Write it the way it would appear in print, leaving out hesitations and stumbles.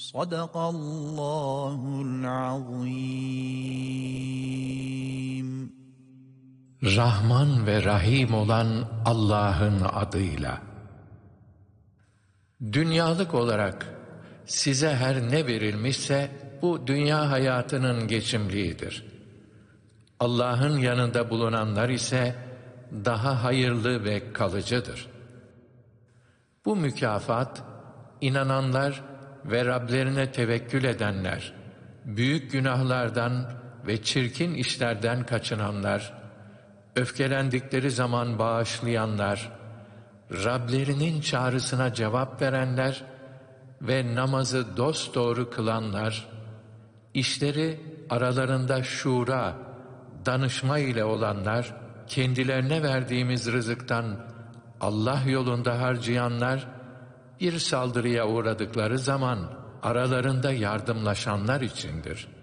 Sadakallahul azim. Rahman ve Rahim olan Allah'ın adıyla. Dünyalık olarak size her ne verilmişse bu dünya hayatının geçimliğidir. Allah'ın yanında bulunanlar ise daha hayırlı ve kalıcıdır. Bu mükafat, inananlar ve Rablerine tevekkül edenler, büyük günahlardan ve çirkin işlerden kaçınanlar, öfkelendikleri zaman bağışlayanlar, Rablerinin çağrısına cevap verenler ve namazı dosdoğru kılanlar, işleri aralarında şura, danışma ile olanlar, kendilerine verdiğimiz rızıktan Allah yolunda harcayanlar, bir saldırıya uğradıkları zaman aralarında yardımlaşanlar içindir.